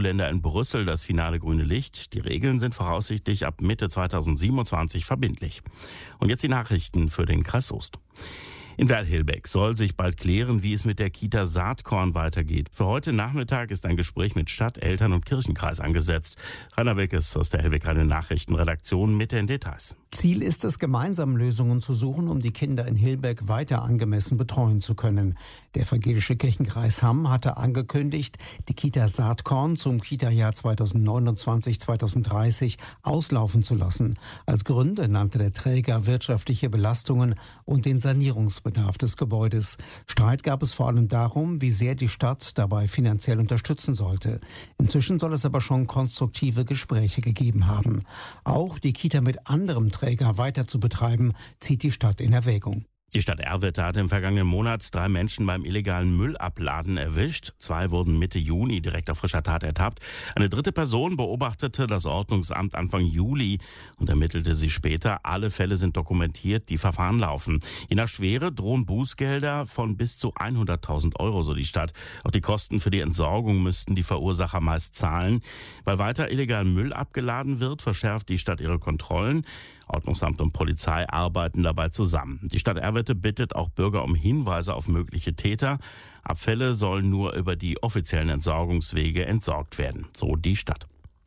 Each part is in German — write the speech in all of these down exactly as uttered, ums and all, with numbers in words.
U-Länder in Brüssel das finale grüne Licht. Die Regeln sind voraussichtlich ab Mitte zweitausendsiebenundzwanzig verbindlich. Und jetzt die Nachrichten für den Kreis Soest. In Werl-Hilbeck soll sich bald klären, wie es mit der Kita Saatkorn weitergeht. Für heute Nachmittag ist ein Gespräch mit Stadt, Eltern und Kirchenkreis angesetzt. Rainer Wilkes aus der Hellwegradio Nachrichtenredaktion mit den Details. Ziel ist es, gemeinsam Lösungen zu suchen, um die Kinder in Hilbeck weiter angemessen betreuen zu können. Der evangelische Kirchenkreis Hamm hatte angekündigt, die Kita Saatkorn zum Kita-Jahr zweitausendneunundzwanzig zweitausenddreißig auslaufen zu lassen. Als Gründe nannte der Träger wirtschaftliche Belastungen und den Sanierungsbedarf des Gebäudes. Streit gab es vor allem darum, wie sehr die Stadt dabei finanziell unterstützen sollte. Inzwischen soll es aber schon konstruktive Gespräche gegeben haben. Auch die Kita mit anderem Träger weiter zu betreiben, zieht die Stadt in Erwägung. Die Stadt Erwitte hat im vergangenen Monat drei Menschen beim illegalen Müllabladen erwischt. Zwei wurden Mitte Juni direkt auf frischer Tat ertappt. Eine dritte Person beobachtete das Ordnungsamt Anfang Juli und ermittelte sie später. Alle Fälle sind dokumentiert, die Verfahren laufen. Je nach Schwere drohen Bußgelder von bis zu hunderttausend Euro, so die Stadt. Auch die Kosten für die Entsorgung müssten die Verursacher meist zahlen. Weil weiter illegal Müll abgeladen wird, verschärft die Stadt ihre Kontrollen. Ordnungsamt und Polizei arbeiten dabei zusammen. Die Stadt Erwitte bittet auch Bürger um Hinweise auf mögliche Täter. Abfälle sollen nur über die offiziellen Entsorgungswege entsorgt werden, so die Stadt.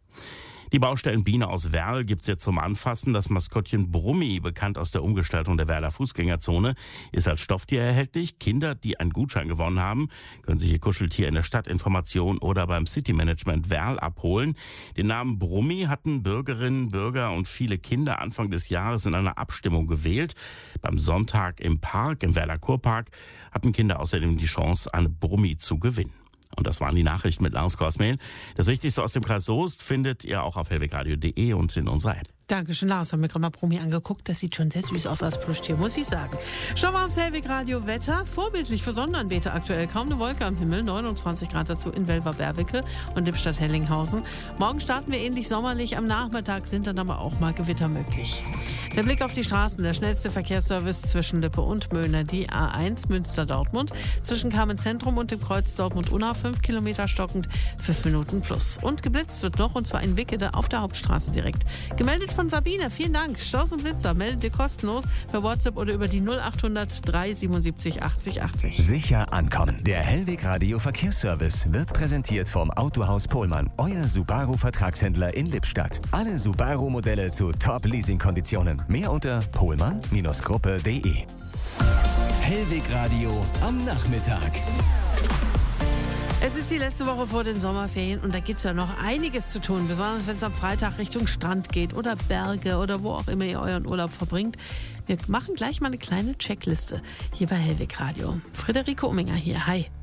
Die Baustellenbiene aus Werl gibt's jetzt zum Anfassen. Das Maskottchen Brummi, bekannt aus der Umgestaltung der Werler Fußgängerzone, ist als Stofftier erhältlich. Kinder, die einen Gutschein gewonnen haben, können sich ihr Kuscheltier in der Stadtinformation oder beim City Management Werl abholen. Den Namen Brummi hatten Bürgerinnen, Bürger und viele Kinder Anfang des Jahres in einer Abstimmung gewählt. Beim Sonntag im Park, im Werler Kurpark, hatten Kinder außerdem die Chance, eine Brummi zu gewinnen. Und das waren die Nachrichten mit Lars Korsmehl. Das Wichtigste aus dem Kreis Soest findet ihr auch auf hellwegradio punkt de und in unserer App. Dankeschön, Lars. Haben wir gerade mal Promi angeguckt. Das sieht schon sehr süß aus als Plüschtier, muss ich sagen. Schauen wir aufs Hellwegradio Wetter. Vorbildlich für Sonnenanbeter aktuell. Kaum eine Wolke am Himmel. neunundzwanzig Grad dazu in Welver-Berwicke und Lippstadt-Hellinghausen. Morgen starten wir ähnlich sommerlich. Am Nachmittag sind dann aber auch mal Gewitter möglich. Der Blick auf die Straßen. Der schnellste Verkehrsservice zwischen Lippe und Möhne. Die A eins Münster-Dortmund. Zwischen Kamenz-Zentrum und dem Kreuz Dortmund-Unna. fünf Kilometer stockend. fünf Minuten plus. Und geblitzt wird noch, und zwar in Wickede auf der Hauptstraße direkt. Gemeldet von Sabine, vielen Dank. Staus und Blitzer meldet ihr kostenlos per WhatsApp oder über die null achthundert drei siebenundsiebzig achtzig achtzig. Sicher ankommen. Der Hellwegradio Verkehrsservice wird präsentiert vom Autohaus Pohlmann, euer Subaru-Vertragshändler in Lippstadt. Alle Subaru-Modelle zu Top-Leasing-Konditionen. Mehr unter pohlmann Gruppe punkt de. Hellwegradio am Nachmittag. Es ist die letzte Woche vor den Sommerferien und da gibt es ja noch einiges zu tun, besonders wenn es am Freitag Richtung Strand geht oder Berge oder wo auch immer ihr euren Urlaub verbringt. Wir machen gleich mal eine kleine Checkliste hier bei Hellwegradio. Friederike Ominger hier, hi.